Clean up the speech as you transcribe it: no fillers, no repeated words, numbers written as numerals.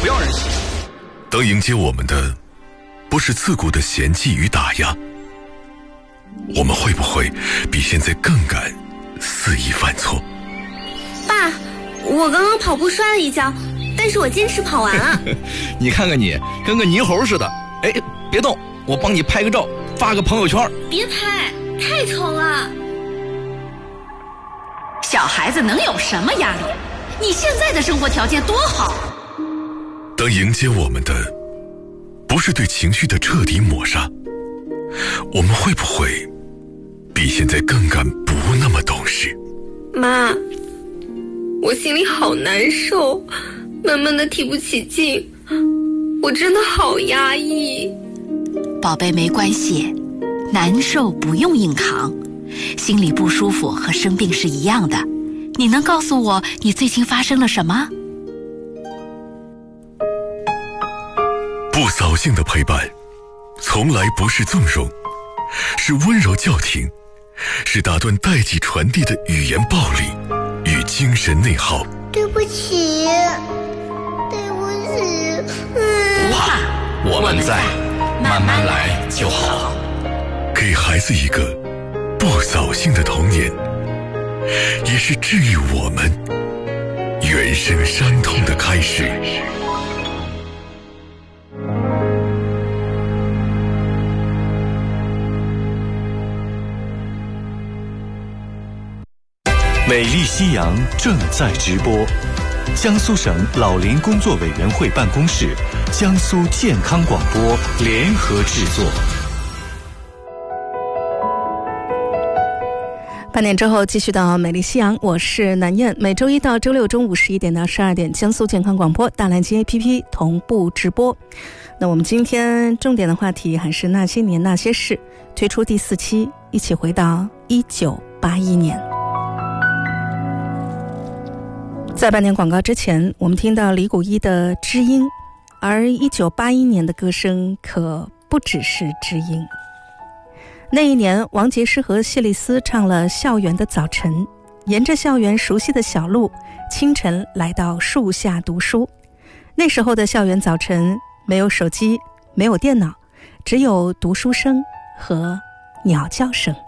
不要人洗。 当迎接我们的不是刺骨的嫌弃与打压，我们会不会比现在更敢肆意犯错？ 爸，我刚刚跑步摔了一跤，但是我坚持跑完了。 你看看你，跟个泥猴似的。哎，别动，我帮你拍个照，发个朋友圈。 别拍，太丑了。 小孩子能有什么压力？你现在的生活条件多好。 当迎接我们的不是对情绪的彻底抹杀，我们会不会比现在更敢不那么懂事？ 妈，我心里好难受，慢慢的提不起劲，我真的好压抑。 宝贝，没关系，难受不用硬扛，心里不舒服和生病是一样的。你能告诉我你最近发生了什么？ 不扫兴的陪伴从来不是纵容，是温柔叫停，是打断代际传递的语言暴力与精神内耗。 对不起，对不起。 不怕，我们在，慢慢来就好。 给孩子一个不扫兴的童年，也是治愈我们原生伤痛的开始。 美丽夕阳正在直播，江苏省老龄工作委员会办公室、江苏健康广播联合制作。 8点之后继续到美丽夕阳，我是南燕。每周一到周六中午11点到12点，江苏健康广播大蓝鲸 APP 同步直播。那我们今天重点的话题还是那些年那些事，推出第4期，一起回到1981年。在半年广告之前，我们听到李谷一的知音，而1981年的歌声可不只是知音。那一年，王杰诗和谢丽斯唱了《校园的早晨》，沿着校园熟悉的小路，清晨来到树下读书。那时候的校园早晨，没有手机，没有电脑，只有读书声和鸟叫声。